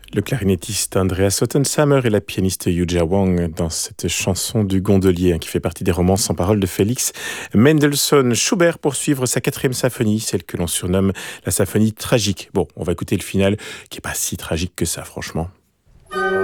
Le clarinettiste Andreas Ottensamer et la pianiste Yuja Wang dans cette chanson du Gondolier qui fait partie des romances sans paroles de Félix Mendelssohn. Schubert poursuivre sa 4e symphonie, celle que l'on surnomme la symphonie tragique. Bon, on va écouter le final qui est pas si tragique que ça, franchement.